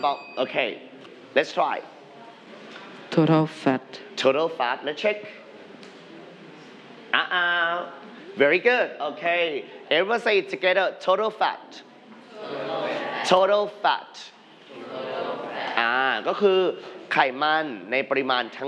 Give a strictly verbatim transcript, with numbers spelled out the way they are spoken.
about okay let's try total fat total fat let's check อ่า very good okay everyone say it together total fat total fat อ่าก็คือไขมันในปริมาณทั้ง